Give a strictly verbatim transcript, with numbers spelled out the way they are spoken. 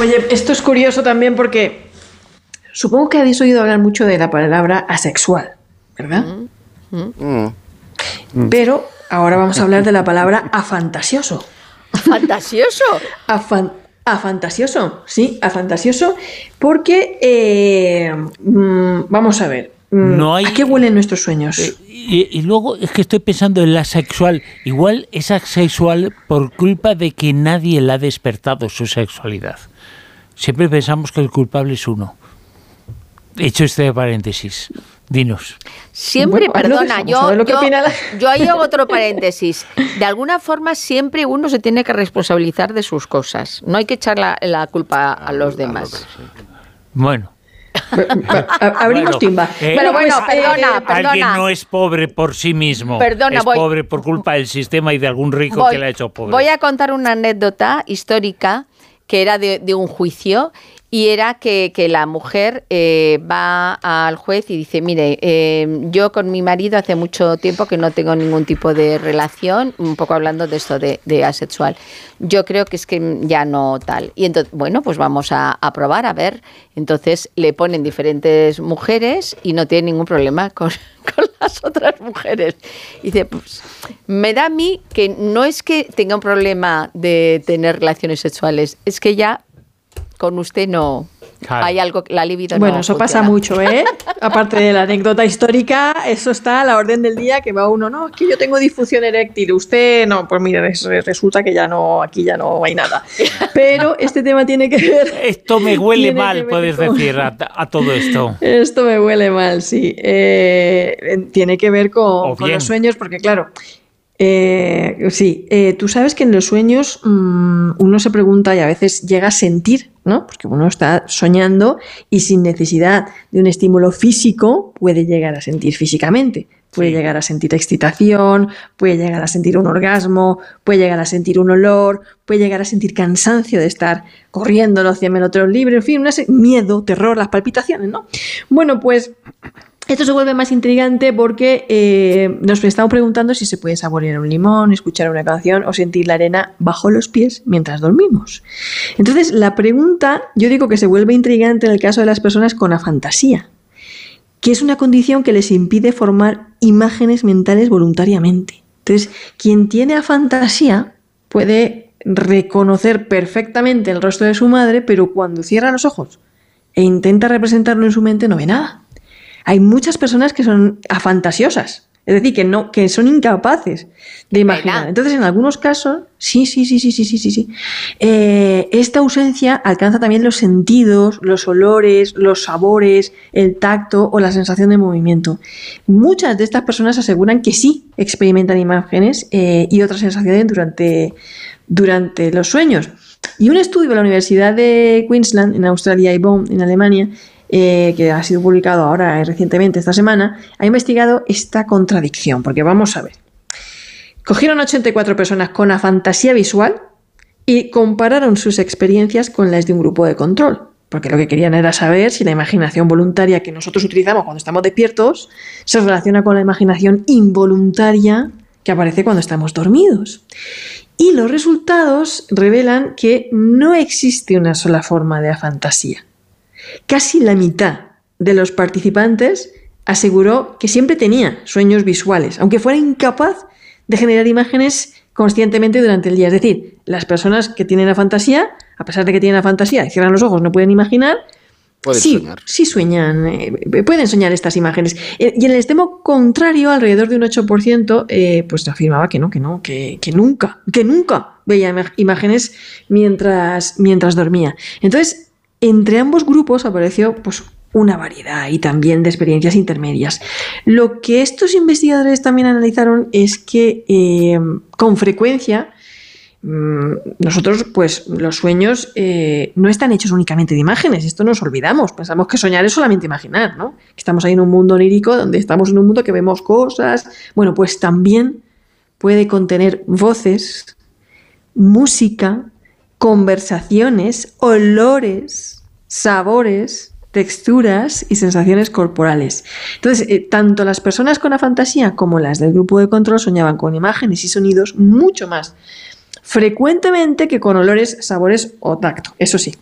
Oye, esto es curioso también porque supongo que habéis oído hablar mucho de la palabra asexual, ¿verdad? Mm. Mm. Pero ahora vamos a hablar de la palabra afantasioso. ¿Fantasioso? Afan afantasioso, sí, afantasioso, porque eh, mmm, vamos a ver, mmm, no hay, ¿a qué huelen nuestros sueños? Eh, y, y luego es que estoy pensando en la sexual. Igual es asexual por culpa de que nadie le ha despertado su sexualidad. Siempre pensamos que el culpable es uno. Hecho este paréntesis. Dinos. Siempre, bueno, perdona, yo, yo, yo ahí hago otro paréntesis. De alguna forma siempre uno se tiene que responsabilizar de sus cosas. No hay que echar la, la culpa a los demás. Bueno. Abrimos bueno, timba. Eh, Pero bueno, pues, perdona, eh, perdona. Alguien no es pobre por sí mismo. Perdona, es voy, pobre por culpa del sistema y de algún rico voy, que le ha hecho pobre. Voy a contar una anécdota histórica que era de, de un juicio. Y era que, que la mujer eh, va al juez y dice, mire, eh, yo con mi marido hace mucho tiempo que no tengo ningún tipo de relación, un poco hablando de esto de, de asexual. Yo creo que es que ya no tal. Y entonces, bueno, pues vamos a, a probar, a ver. Entonces le ponen diferentes mujeres y no tiene ningún problema con, con las otras mujeres. Y dice, pues me da a mí que no es que tenga un problema de tener relaciones sexuales, es que ya... con usted no claro. Hay algo, la libido bueno, no eso funciona. pasa mucho, ¿eh? Aparte de la anécdota histórica, eso está a la orden del día, que va uno, no, es que yo tengo disfunción eréctil, usted no, pues mire, resulta que ya no, aquí ya no hay nada. Pero este tema tiene que ver... Esto me huele mal, puedes con, decir, a, a todo esto. Esto me huele mal, sí. Eh, tiene que ver con, con los sueños, porque claro... Eh, sí, eh, tú sabes que en los sueños mmm, uno se pregunta y a veces llega a sentir, ¿no? Porque uno está soñando y sin necesidad de un estímulo físico puede llegar a sentir físicamente. Puede sí. llegar a sentir excitación, puede llegar a sentir un orgasmo, puede llegar a sentir un olor, puede llegar a sentir cansancio de estar corriendo los cien metros libres, en fin, una miedo, terror, las palpitaciones, ¿no? Bueno, pues... esto se vuelve más intrigante porque eh, nos estamos preguntando si se puede saborear un limón, escuchar una canción o sentir la arena bajo los pies mientras dormimos. Entonces, la pregunta, yo digo que se vuelve intrigante en el caso de las personas con afantasía, que es una condición que les impide formar imágenes mentales voluntariamente. Entonces, quien tiene afantasía puede reconocer perfectamente el rostro de su madre, pero cuando cierra los ojos e intenta representarlo en su mente no ve nada. Hay muchas personas que son afantasiosas, es decir, que no, que son incapaces de imaginar. Entonces, en algunos casos, sí, sí, sí, sí, sí, sí, sí, sí. Eh, esta ausencia alcanza también los sentidos, los olores, los sabores, el tacto o la sensación de movimiento. Muchas de estas personas aseguran que sí experimentan imágenes eh, y otras sensaciones durante, durante los sueños. Y un estudio de la Universidad de Queensland, en Australia, y Bonn, en Alemania, Eh, que ha sido publicado ahora eh, recientemente esta semana, ha investigado esta contradicción, porque vamos a ver. Cogieron ochenta y cuatro personas con afantasía visual y compararon sus experiencias con las de un grupo de control, porque lo que querían era saber si la imaginación voluntaria que nosotros utilizamos cuando estamos despiertos se relaciona con la imaginación involuntaria que aparece cuando estamos dormidos. Y los resultados revelan que no existe una sola forma de afantasía. Casi la mitad de los participantes aseguró que siempre tenía sueños visuales, aunque fuera incapaz de generar imágenes conscientemente durante el día. Es decir, las personas que tienen la fantasía, a pesar de que tienen la fantasía y cierran los ojos, no pueden imaginar, pueden sí, soñar. Sí sueñan, eh, pueden soñar estas imágenes. Eh, y en el extremo contrario, alrededor de un ocho por ciento, eh, pues afirmaba que no, que no, que, que nunca, que nunca veía imágenes mientras, mientras dormía. Entonces, entre ambos grupos apareció pues, una variedad y también de experiencias intermedias. Lo que estos investigadores también analizaron es que eh, con frecuencia mmm, nosotros, pues los sueños eh, no están hechos únicamente de imágenes, esto nos olvidamos, pensamos que soñar es solamente imaginar, ¿no? Que estamos ahí en un mundo onírico donde estamos en un mundo que vemos cosas. Bueno, pues también puede contener voces, música, conversaciones, olores, sabores, texturas y sensaciones corporales. Entonces, eh, tanto las personas con la fantasía como las del grupo de control soñaban con imágenes y sonidos mucho más frecuentemente que con olores, sabores o tacto. Eso sí,